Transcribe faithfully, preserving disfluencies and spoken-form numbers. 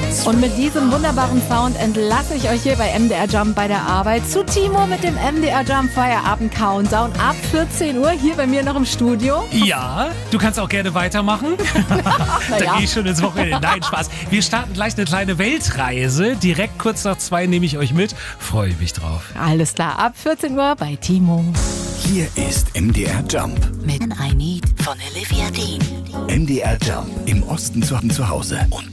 Und mit diesem wunderbaren Sound entlasse ich euch hier bei M D R Jump bei der Arbeit zu Timo mit dem M D R Jump Feierabend Countdown ab vierzehn Uhr hier bei mir noch im Studio. Ja, du kannst auch gerne weitermachen. Da ja. gehe ich schon ins Wochenende. Nein, Spaß. Wir starten gleich eine kleine Weltreise. Direkt kurz nach zwei nehme ich euch mit. Freue mich drauf. Alles klar, ab vierzehn Uhr bei Timo. Hier ist M D R Jump. Mit I Need von Olivia Dean. M D R Jump. Im Osten zu, zu Hause. Und